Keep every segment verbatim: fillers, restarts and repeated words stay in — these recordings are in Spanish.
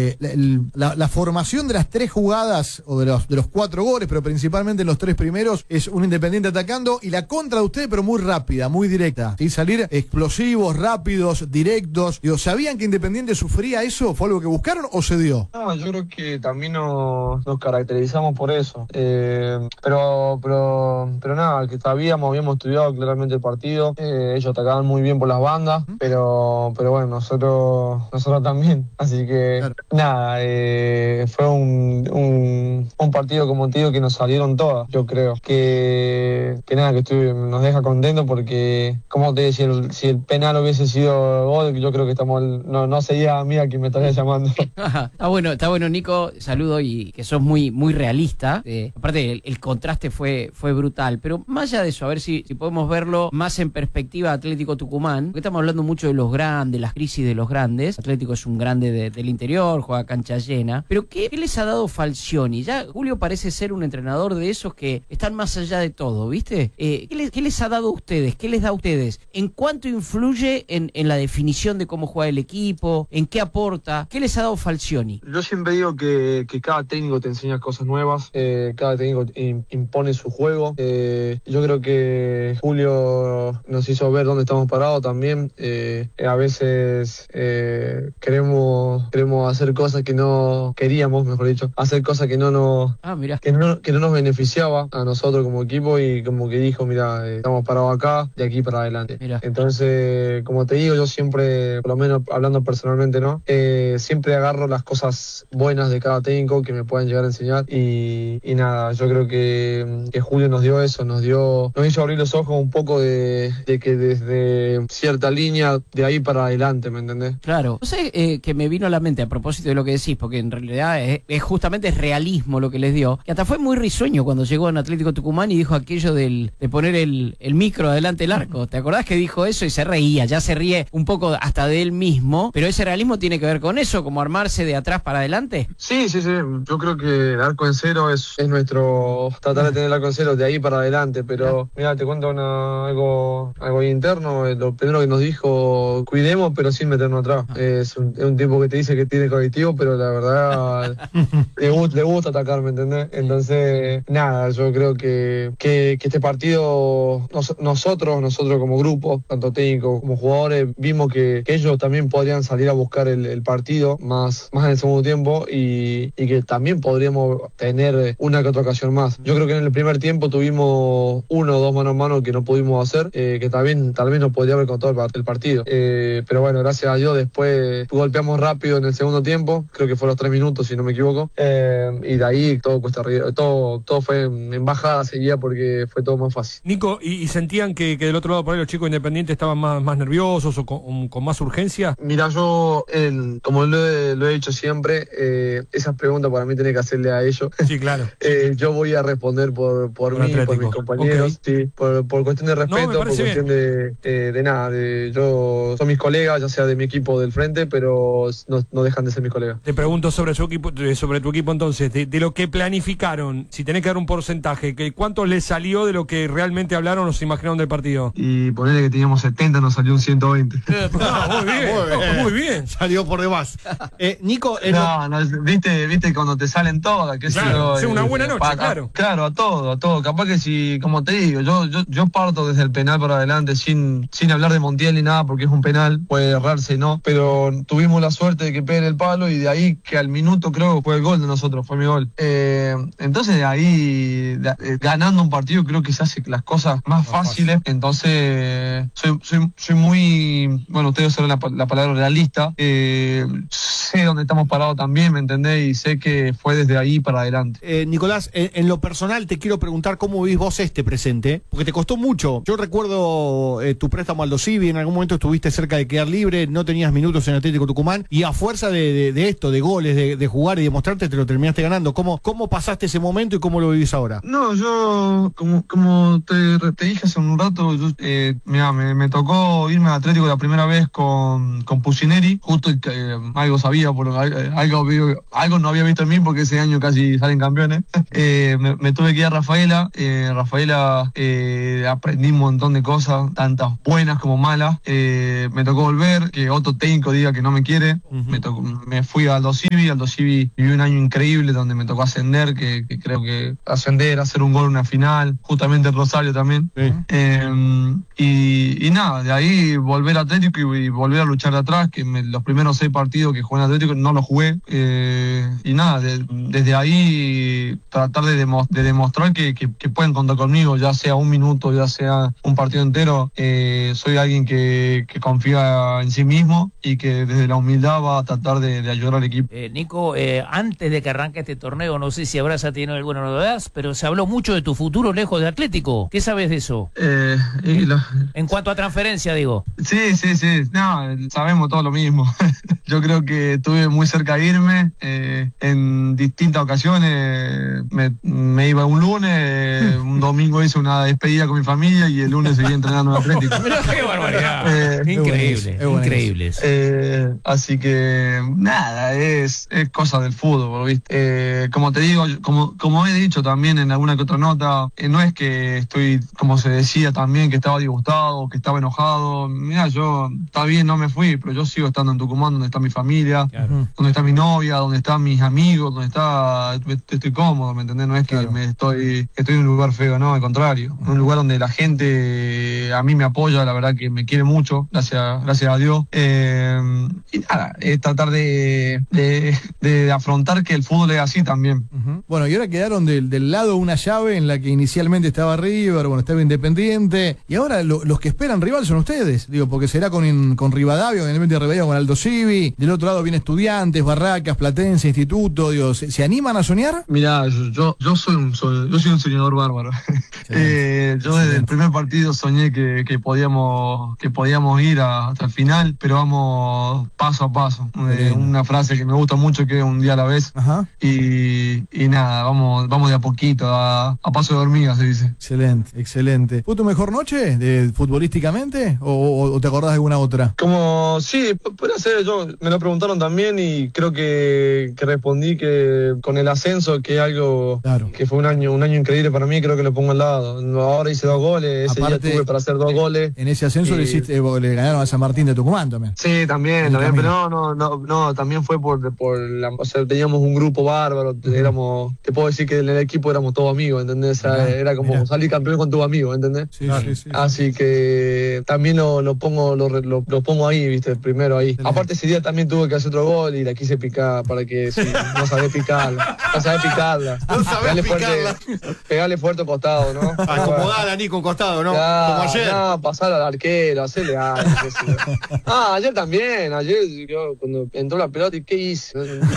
eh, la, la formación de las tres jugadas, o de los, de los cuatro goles, pero principalmente los tres primeros, es un Independiente atacando, y la contra de ustedes, pero muy rápida, muy directa, ¿sí? Salir explosivos, rápidos, directos. Digo, ¿sabían que Independiente sufría eso? ¿Fue algo que buscaron o se dio? No, yo creo que también nos, nos caracterizamos por eso. Eh, pero, pero, pero nada, que sabíamos, habíamos estudiado claramente el partido. Eh, ellos atacaban muy bien por las bandas, pero, pero bueno, nosotros, nosotros también. Así que claro. nada, eh, fue un, un, un partido, como te digo, que nos salieron todas. Yo creo que, que nada, que estoy, nos deja contentos porque, como te decía, si el, si el penal hubiese sido gol, yo creo que estamos, no, no sería amiga quien me estaría llamando. Está bueno, está bueno, Nico, saludo, y que sos muy, muy realista. Eh, aparte, el, el contraste fue, fue brutal, pero más allá de eso, a ver si, si podemos verlo más en perspectiva Atlético Tucumán, porque estamos hablando mucho de los grandes, las crisis de los grandes. Atlético es un grande de, del interior, juega cancha llena, pero ¿qué, ¿qué les ha dado Falcioni? Ya Julio parece ser un entrenador de esos que están más allá de todo, ¿viste? Eh, ¿qué, les, ¿Qué les ha dado a ustedes? ¿Qué les da a ustedes? ¿En cuánto influye en, en la definición de cómo juega el equipo? ¿En qué aporta? ¿Qué les ha dado Falcioni? Yo siempre digo que, que cada técnico te enseña cosas nuevas, eh, cada técnico impone su juego. Eh, yo creo que Julio nos hizo ver dónde estamos parados también. Eh, a veces eh, queremos, queremos hacer cosas que no queríamos, mejor dicho, hacer cosas que no nos, ah, mira. que no, que no nos beneficiaba a nosotros como equipo, y como que dijo, mira, eh, estamos parados acá, de aquí para adelante. Mira. Entonces, como te digo, yo siempre, por lo menos hablando personalmente, ¿no? Eh, siempre agarro las cosas buenas de cada técnico que me puedan llegar a enseñar, y, y nada, yo creo que, que Julio nos dio eso, nos dio, nos hizo abrir los ojos un poco de, de que desde cierta línea, de ahí para adelante, ¿me entendés? Claro. No sé, eh, que me vino a la mente a propósito de lo que decís, porque en realidad es, es justamente es realismo lo que les dio, que hasta fue muy risueño cuando llegó en Atlético Tucumán y dijo aquello del, de poner el, el micro adelante del arco. ¿Te acordás que dijo eso? Y se reía, ya se ríe un poco hasta de él mismo, pero ese realismo tiene que ver con eso, como armarse de atrás para adelante. Sí, sí, sí, yo creo que el arco en cero es, es nuestro, tratar de tener el arco en cero de ahí para adelante, pero mira, te cuento una, algo, algo interno. Lo primero que nos dijo, cuidemos pero sin meternos atrás. Es un, es un tipo que te dice que tiene colectivo, pero la verdad le, gusta, le gusta atacar, ¿me entendés? Entonces, nada, yo creo que, que, que este partido, nos, nosotros, nosotros como grupo, tanto técnicos como jugadores, vimos que, que ellos también podrían salir a buscar el, el partido más, más en el segundo tiempo, y, y que también podríamos tener una que otra ocasión más. Yo creo que en el primer tiempo tuvimos uno o dos manos a mano que no pudimos hacer, eh, que también tal vez nos podría haber contado el partido. Eh, pero bueno, gracias a Dios después golpeamos rápido en el segundo tiempo, creo que fue los tres minutos si no me equivoco, eh, y de ahí todo cuesta arriba, todo, todo fue en bajada seguida porque fue todo más fácil. Nico, ¿y, y sentían que, que del otro lado por ahí los chicos independientes estaban más, más nerviosos o con, con más urgencia? Mira, yo, el, como lo he, lo he dicho siempre, eh, esas preguntas para mí tiene que hacerle a ellos. Sí, claro. eh, yo voy a responder por, por, por mí, Atlético. Por mis compañeros, okay. sí, por, por cuestión de respeto, no, por cuestión de, de, de nada. De, yo son mis colegas, ya sea de mi equipo del frente, pero no, no dejan de ser mis colegas. Te pregunto sobre su equipo, sobre tu equipo entonces, de, de lo que planificaron, si tenés que dar un porcentaje, que ¿cuánto les salió de lo que realmente hablaron o se imaginaron del partido? Y ponerle que teníamos setenta, nos salió un ciento veinte. Ah, muy bien, muy bien. Muy bien. Salió por demás. Eh, Nico, eh, no, no, viste, viste cuando te salen todas, que claro, es una buena noche, a, claro. Claro, a todo, a todo. Capaz que si, como te digo, yo, yo, yo parto desde el penal para adelante sin, sin hablar de Montiel ni nada, porque es un penal, puede errarse, ¿no? Pero tuvimos la suerte de que pegue el palo, y de ahí que al minuto creo que fue el gol de nosotros, fue mi gol. Eh, entonces de ahí, de, eh, ganando un partido, creo que se hace las cosas más fáciles. Fácil. Entonces, soy, soy, soy muy, bueno, ustedes saben la, la palabra realista, eh, sé dónde estamos parados también, ¿me entendés? Y sé que fue desde ahí para adelante. Eh, Nicolás, en, en lo personal te quiero preguntar cómo vivís vos este presente, porque te costó mucho. Yo recuerdo eh, tu préstamo al Dosivi, en algún momento estuviste cerca de quedar libre, no tenías minutos en Atlético Tucumán, y a fuerza de, de, de esto, de goles, de, de jugar y de mostrarte, te lo terminaste ganando. ¿Cómo, cómo pasaste ese momento y cómo lo vivís ahora? No, yo, como, como te, te dije hace un rato, yo, eh, mirá, me, me tocó irme a Atlético la primera vez con, con Pusineri, justo eh, algo sabía, por, algo, algo no había visto en mí porque ese año casi salen campeones. eh, me, me tuve que ir a Rafaela, eh, Rafaela eh, aprendí un montón de cosas, tantas buenas como malas. Eh, me tocó volver, que otro técnico diga que no me quiere, uh-huh. me, tocó, me me fui a Aldo Civi. Aldo Civi viví un año increíble donde me tocó ascender, que, que creo que ascender, hacer un gol en una final, justamente en Rosario también. Sí. Eh, y, y nada, de ahí volver a Atlético y, y volver a luchar de atrás, que me, los primeros seis partidos que jugué en Atlético no los jugué. Eh, y nada, de, desde ahí tratar de, demo, de demostrar que, que, que pueden contar conmigo, ya sea un minuto, ya sea un partido entero. Eh, soy alguien que, que confía en sí mismo y que desde la humildad va a tratar de, de ayudar al equipo. Eh, Nico, eh, antes de que arranque este torneo, no sé si habrás tenido alguna novedad, pero se habló mucho de tu futuro lejos de Atlético. ¿Qué sabes de eso? Eh, y lo, En cuanto a transferencia, digo. Sí, sí, sí. No, sabemos todo lo mismo. Yo creo que estuve muy cerca de irme. Eh, en distintas ocasiones me, me iba un lunes, un domingo hice una despedida con mi familia y el lunes seguí entrenando en Atlético. Pero qué barbaridad. Eh, Increíble, es bueno, increíble. Eh, así que nada, es, es cosa del fútbol, ¿viste? Eh, como te digo, como, como he dicho también en alguna que otra nota, eh, no es que estoy, como se decía también, que estaba disgustado, que estaba enojado. Mira, yo, está bien, no me fui, pero yo sigo estando en Tucumán, donde está mi familia, Claro. donde está mi novia, donde están mis amigos, donde está, estoy cómodo, ¿me entendés? No es que Claro. me estoy, estoy en un lugar feo, no, al contrario. Un lugar donde la gente a mí me apoya, la verdad que me quiere mucho, gracias, gracias a Dios. Eh, y nada, es tratar de, de, de afrontar que el fútbol es así también. Ujú. Bueno, y ahora quedaron del, del lado una llave en la que inicialmente estaba River, bueno, estaba Independiente, y ahora lo- los que esperan rival son ustedes, digo, porque será con, con Rivadavia, obviamente Rivadavia con Aldo Civi, del otro lado viene Estudiantes, Barracas, Platense, Instituto, digo, ¿se, se animan a soñar? Mirá, yo, yo, yo soy un soy, yo soy un soñador bárbaro. Eh, yo desde el primer partido soñé que, que podíamos que podíamos ir a- hasta el final, pero vamos paso a paso. Eh, una frase que me gusta mucho, que es un día a la vez. Ajá, Y, y nada, vamos vamos de a poquito, a, a paso de hormiga se dice. excelente, excelente. ¿Fue tu mejor noche de, futbolísticamente o, o- o te acordás de alguna otra? Como, sí, p- puede ser, yo me lo preguntaron también y creo que, que respondí que con el ascenso, que es algo Claro. que fue un año un año increíble para mí, creo que lo pongo al lado. Ahora hice dos goles, ese Aparte, día tuve para hacer dos goles. En ese ascenso le, Eh, hiciste, eh, le ganaron a San Martín de Tucumán también. Sí, también, El también, camino. pero no, no, no, no, también fue por, por la, o sea, teníamos un grupo bárbaro, éramos, te puedo decir que en el equipo éramos todos amigos, ¿entendés? O sea, Mirá, era como mirá. salir campeón con tus amigos, ¿entendés? Sí, sí, sí. Así que también lo, lo pongo lo, re- lo, lo pongo ahí, viste, primero ahí. Excelente. Aparte ese día también tuve que hacer otro gol y la quise picar para que si no sabés picarla, no sabés picarla. No sabés Pegarle picarla. Fuerte, pegarle fuerte al costado, ¿no? Acomodada, Nico, un costado, ¿no? Como Ya, ayer. no, pasar al arquero, hacerle algo. qué sé yo. Ah, ayer también, ayer yo, cuando entró la pelota, ¿y qué hice?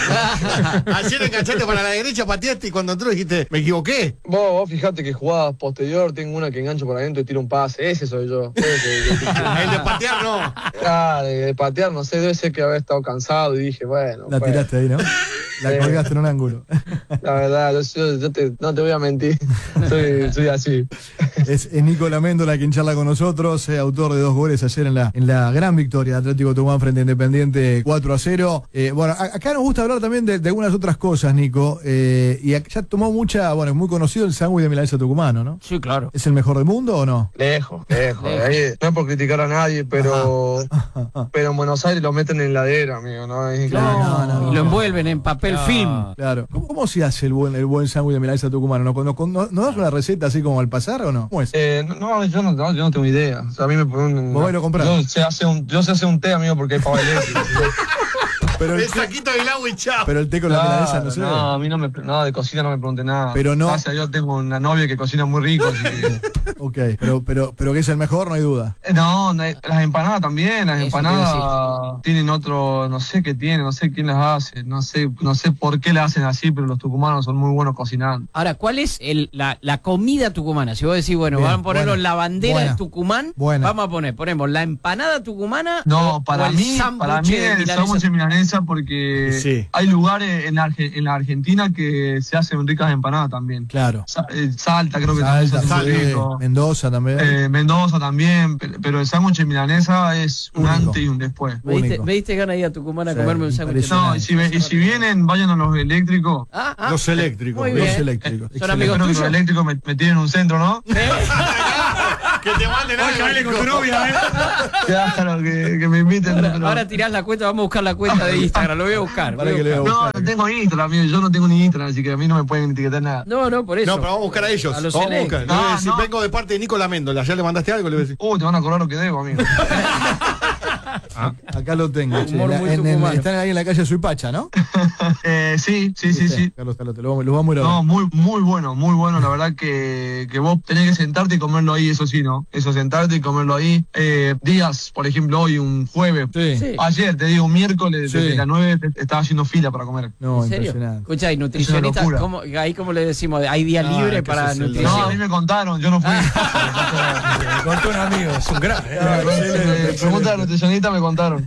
Ayer enganchaste para la derecha, pateaste y cuando entró dijiste, me equivoqué. Vos, vos fijate que jugadas posterior, tengo una que engancho por adentro y tiro un pase, ese soy yo. Ese, ese. El de patear no. Ah, de, de patear, no sé, debe ser que había estado cansado y dije, bueno, La bueno, tiraste ahí, ¿no? La Sí. colgaste en un ángulo. la verdad, yo, yo- yo te, no te voy a mentir, soy, soy así. Es, es Nico Laméndola quien charla con nosotros, eh, autor de dos goles ayer en la, en la gran victoria de Atlético Tucumán frente a Independiente cuatro a cero. Eh, bueno, a- acá nos gusta hablar también de, de algunas otras cosas, Nico. Eh, y acá ya tomó mucha, bueno, es muy conocido el sándwich de milanesa tucumano, ¿no? Sí, claro. ¿Es el mejor del mundo o no? Lejos, lejos. Ahí, no es por criticar a nadie, pero, pero en Buenos Aires lo meten en la heladera, amigo, ¿no? Es Claro, increíble. no, no, Y lo envuelven en papel No. film. Claro. ¿Cómo, cómo se hace el buen, el buen sándwich de milanesa tucumano? ¿No, no, no, ¿no das una receta así como al pasar o no? ¿Cómo es? Eh, no, yo no, no, yo no tengo idea. O sea, a mí me ponen. Vos ahí lo comprás. Yo sé hacer un, yo sé hacer un té, amigo, porque hay pavo eléctrico. Pero el, El saquito del agua y chao. pero el té con la milanesa no sé. no, a mí no me, no, de cocina no me pregunte nada. Pero no- Gracias a Dios tengo una novia que cocina muy rico, así que. Ok, pero, pero, pero que es el mejor, no hay duda. Eh, No, no hay- las empanadas también, las Eso te iba a empanadas tienen otro, no sé qué tienen, no sé quién las hace, no sé, no sé por qué las hacen así, pero los tucumanos son muy buenos cocinando. Ahora, ¿cuál es el, la, la comida tucumana? Si vos decís, bueno, Bien, van a ponernos buena, la bandera buena, de Tucumán, buena. vamos a poner, ponemos la empanada tucumana. No, o- para o el mí, sándwich para mí de el milanesa. sándwich de milanesa porque Sí. hay lugares en la, Arge- en la Argentina que se hacen ricas empanadas también. Claro. Sa- eh, Salta creo que Salta, también se hace muy sí, rico. Mendoza también. Eh, Mendoza también, pe- pero el sándwich de milanesa es un Único. antes y un después. Me diste, único. me diste ganas de ir a Tucumán a Sí, comerme un me sándwich. de parece- No, y si, ve- y si vienen, vayan a los eléctricos. Ah, ah. Los eléctricos. Muy Los bien. eléctricos. Son Excelente. amigos Espero que los tuyos. eléctricos me, me tienen un centro, ¿no? Que te manden Ay, que baile con tu novia, ¿eh? Claro, que, que me inviten. Ahora, pero- ahora tirás la cuenta, vamos a buscar la cuenta de Instagram, lo voy a buscar. Para voy a que le buscar. vea. No, no tengo Instagram, amigo. Yo no tengo ni Instagram, así que a mí no me pueden etiquetar nada. No, no, por eso. No, pero vamos a buscar a ellos. A los vamos a selectos. buscar. Le voy a No, decir, no. vengo de parte de Nico Laméndola. ¿Ya le mandaste algo? Le voy a decir. Uh, te van a cobrar lo que debo, amigo. Acá lo tengo. che. Humor La- muy en- en- tucumano. están ahí en la calle Suipacha, ¿no? eh, sí, sí, sí, sí. Carlos, Carlos, te lo vamos, lo vamos a ir a ver. No, muy, muy bueno, muy bueno. La verdad que, que vos tenés que sentarte y comerlo ahí, eso sí, ¿no? Eso, sentarte y comerlo ahí. Eh, días, por ejemplo, hoy, un jueves. Sí. Sí. Ayer, te digo, un miércoles, Sí. desde las nueve estaba haciendo fila para comer. No, ¿En serio? impresionante. Escucha, y nutricionista, locura. ¿cómo, ahí cómo le decimos? ¿Hay día Ah, libre que para sos el- nutrición? No, a mí me contaron, yo no fui. Me contó un amigo, es un gran. ¿eh? Eh, Pregunta de nutricionista, me contaron.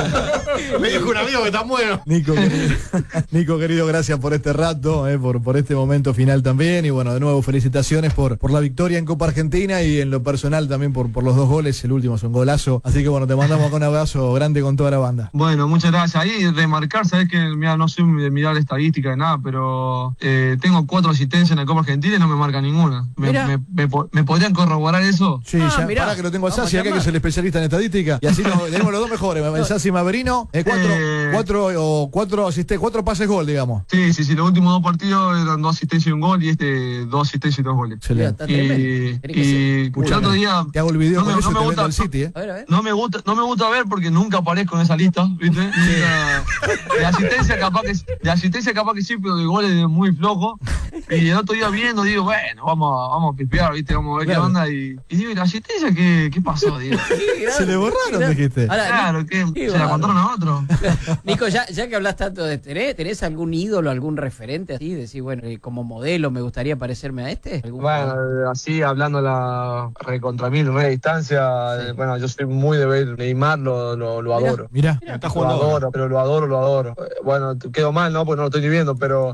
Me dijo un amigo que está bueno. Nico, querido, Nico, querido, gracias por este rato, eh, por, por este momento final también. Y bueno, de nuevo, felicitaciones por, por la victoria en Copa Argentina y en lo personal también por, por los dos goles. El último es un golazo. Así que bueno, te mandamos acá un abrazo grande con toda la banda. Bueno, muchas gracias. Ahí remarcar, sabes que mira, no soy de mirar estadística de nada, pero eh, tengo cuatro asistencias en la Copa Argentina y no me marca ninguna. ¿Me, Mira. me, me po- ¿me podrían corroborar eso? Sí, Ah, ya, mirá. pará que lo tengo a Vamos a Sassi acá, que llamar. es el especialista en estadística. Y así nos, tenemos los dos mejores, el Sassi y Maverino. Eh, cuatro, Eh. cuatro, o cuatro, asiste, cuatro pases gol, digamos. Sí, sí, sí. Los últimos dos partidos eran dos asistencias y un gol y este dos asistencias y dos goles. Mira, Excelente. está tremendo. Y, Tiene que ser. y el otro día Te hago el video no me- con eso no y me te vendo gusta- el City, ¿eh? A ver, a ver. no me gusta, no me gusta ver porque nunca aparezco en esa lista, ¿viste? Nunca- de asistencia capaz que de asistencia capaz que sí, pero de goles es muy flojo. Y el otro día viendo digo, bueno, vamos a, vamos a pispear, ¿viste? Vamos a ver Claro. qué onda y, y digo, ¿y la asistencia qué, qué pasó? Digo, Se le borraron, dijiste. Ahora, claro, que qué se la bárbaro. contaron a otro. Nico, ya, ya que hablas tanto de ¿tenés, ¿tenés algún ídolo, algún referente así? Decís, bueno, eh, como modelo me gustaría parecerme a este. ¿Algún Bueno, jugador? así hablando la recontra mil, re distancia, Sí. eh, bueno, yo soy muy de ver Neymar, lo, lo, lo Mirá. adoro. Mirá. Está Lo jugando ahora. adoro, pero lo adoro, lo adoro. Eh, Bueno, te- quedo mal, ¿no? Porque no lo estoy ni viendo, pero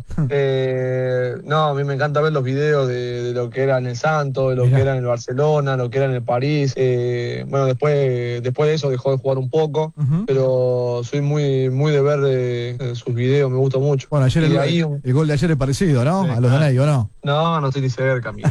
eh, no, a mí me encanta ver los videos de, de lo que era en el Santos, de lo Mirá. que era en el Barcelona, lo que era en el París. Eh, bueno, después, después de eso dejó de jugar un poco, Ujú. pero soy muy, muy de ver de, de sus videos, me gusta mucho. Bueno, ayer Y el, ahí- el gol de ayer es parecido, ¿no? Sí, a los de claro. Ney, ¿o no? No, no estoy ni cerca, amigo.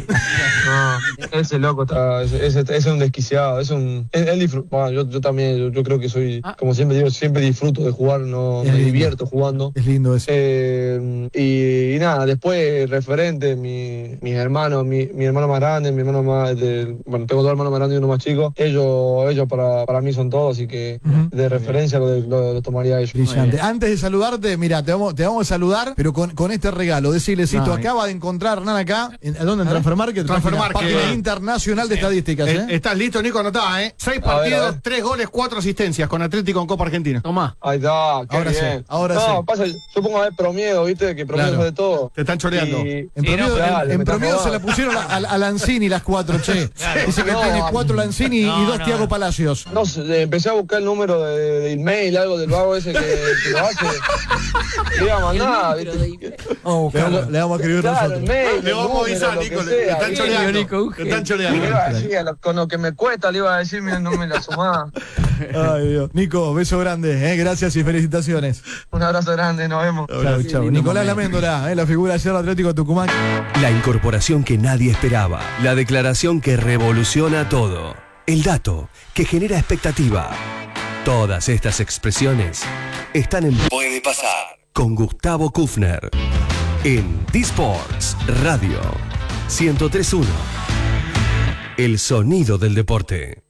No, ese loco está, ese, ese- ese es un desquiciado, es un, él, él disfruta, bueno, yo, yo también, yo, yo creo que soy, Ah. como siempre digo, siempre disfruto de jugar, no Es me lindo. divierto jugando. Es lindo eso. Eh, y, y nada, después referente, mi, mis hermanos, mi, mi hermano más grande, mi hermano más, de- bueno, tengo dos hermanos más grandes y uno más chico, ellos, ellos para, para mí son todos, así que Ujú. de referencia lo, de- lo, lo tomaría a ellos. Brillante. Antes de saludarte, mira, te vamos, te vamos a saludar, pero con, con este regalo. Decirle, Cito, No, acaba de encontrar Hernán acá. ¿En, ¿a ¿Dónde? En Transfermarket. Transfermarket. Página, página internacional de estadísticas, Eh, ¿eh? ¿Estás listo, Nico? Anotá, ¿eh? Seis A ver, a partidos, ver. tres goles, cuatro asistencias con Atlético en Copa Argentina. Tomá. Ahí está, qué Ahora sí, bien. ahora no, sí. pasa, yo pongo a ver Promiedo, ¿viste? Que Promiedo Claro. de todo. Te están choreando. Y- En promedio, no, dale, en- me en está promedio se la jugando. pusieron a, a- a Lanzini las cuatro, che. Dice que No, tiene a- cuatro Lanzini No, y dos no, Tiago no. Palacios. No sé, eh, empecé a buscar el número de, de email, algo del vago ese que, que lo hace. Le iba a mandar, El ¿viste? número de- Le vamos, le vamos a escribir Claro, el nosotros. mail, Le el vamos a número, avisar, lo Nico. que Le sea. están Y- choreando. Nico, un Te están y le iba choreando. a decir, a lo- con lo que me cuesta, le iba a decir, mira, no me la sumaba. Ay, Dios. Nico, beso grande, ¿eh? Gracias y felicitaciones. Un abrazo grande, nos vemos. Chau, chau. lindo Nicolás momento. Laméndola, ¿eh? La figura de Cerro Atlético Tucumán. La incorporación que nadie esperaba. La declaración que revoluciona todo. El dato que genera expectativa. Todas estas expresiones están en Puede Pasar con Gustavo Kufner en D-Sports Radio ciento tres punto uno. El sonido del deporte.